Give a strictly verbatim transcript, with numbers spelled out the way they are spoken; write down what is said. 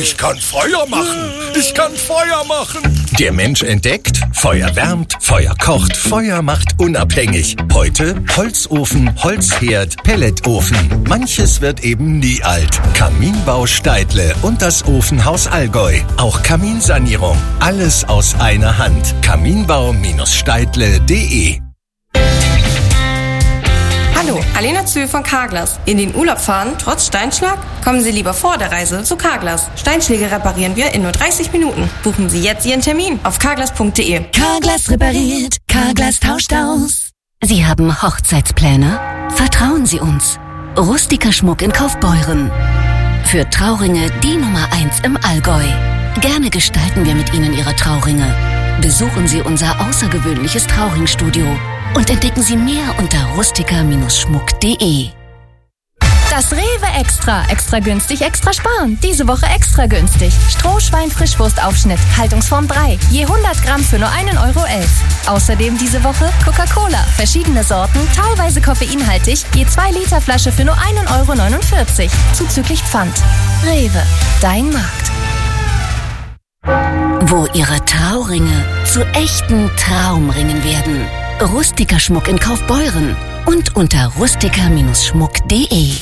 Ich kann Feuer machen. Ich kann Feuer machen. Der Mensch entdeckt, Feuer wärmt, Feuer kocht, Feuer macht unabhängig. Heute Holzofen, Holzherd, Pelletofen. Manches wird eben nie alt. Kaminbau Steidle und das Ofenhaus Allgäu. Auch Kaminsanierung. Alles aus einer Hand. kaminbau Steidle punkt de. Hallo, Alena Zühl von Carglass. In den Urlaub fahren, trotz Steinschlag? Kommen Sie lieber vor der Reise zu Carglass. Steinschläge reparieren wir in nur dreißig Minuten. Buchen Sie jetzt Ihren Termin auf carglass punkt de. Carglass repariert, Carglass tauscht aus. Sie haben Hochzeitspläne? Vertrauen Sie uns. Rustiker-Schmuck in Kaufbeuren. Für Trauringe die Nummer eins im Allgäu. Gerne gestalten wir mit Ihnen Ihre Trauringe. Besuchen Sie unser außergewöhnliches Trauringstudio und entdecken Sie mehr unter rustiker Schmuck punkt de. Das Rewe Extra. Extra günstig, extra sparen. Diese Woche extra günstig. Strohschwein-Frischwurstaufschnitt. Haltungsform drei. Je hundert Gramm für nur einen Euro elf. Außerdem diese Woche Coca-Cola. Verschiedene Sorten, teilweise koffeinhaltig. Je zwei Liter Flasche für nur einen Euro neunundvierzig. Zuzüglich Pfand. Rewe. Dein Markt. Wo Ihre Trauringe zu echten Traumringen werden. Rustiker-Schmuck in Kaufbeuren und unter rustiker Schmuck punkt de.